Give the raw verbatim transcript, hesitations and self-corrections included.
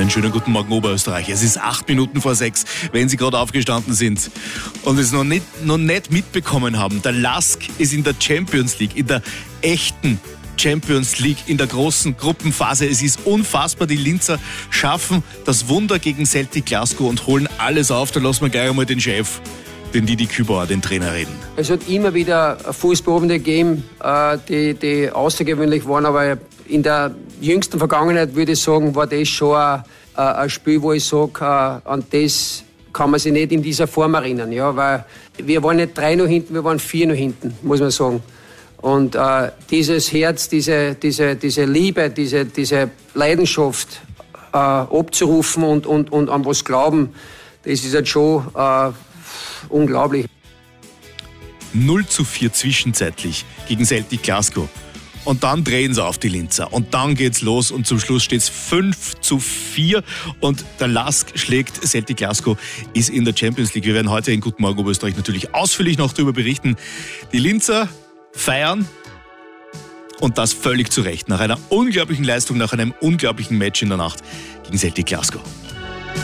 Einen schönen guten Morgen Oberösterreich. Es ist acht Minuten vor sechs, wenn Sie gerade aufgestanden sind und es noch nicht, noch nicht mitbekommen haben. Der Lask ist in der Champions League, in der echten Champions League, in der großen Gruppenphase. Es ist unfassbar. Die Linzer schaffen das Wunder gegen Celtic Glasgow und holen alles auf. Da lassen wir gleich einmal den Chef, den Didi Kübauer, den Trainer, reden. Es hat immer wieder Fußballabende gegeben, die, die außergewöhnlich waren, aber in der jüngsten Vergangenheit würde ich sagen, war das schon ein, ein Spiel, wo ich sage, an das kann man sich nicht in dieser Form erinnern. Ja, weil wir waren nicht drei noch hinten, wir waren vier noch hinten, muss man sagen. Und äh, dieses Herz, diese, diese, diese Liebe, diese, diese Leidenschaft äh, abzurufen und, und, und an was glauben, das ist jetzt schon äh, unglaublich. null zu vier zwischenzeitlich gegen Celtic Glasgow. Und dann drehen sie auf die Linzer. Und dann geht's los und zum Schluss steht es fünf zu vier. Und der Lask schlägt Celtic Glasgow, ist in der Champions League. Wir werden heute in Guten Morgen Oberösterreich natürlich ausführlich noch darüber berichten. Die Linzer feiern und das völlig zu Recht. Nach einer unglaublichen Leistung, nach einem unglaublichen Match in der Nacht gegen Celtic Glasgow.